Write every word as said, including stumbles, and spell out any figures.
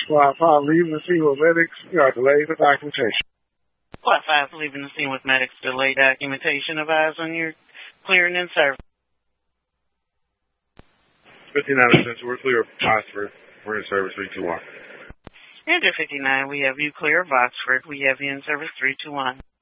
Squad five, leaving the scene with medics. You are delayed for documentation. Squad five, leaving the scene with medics. Delay documentation. Advise on your clearing and service. fifty-nine Central, we're clear of Oxford. We're in service three two one. Enter fifty-nine, we have you clear of Oxford. We have you in service three two one.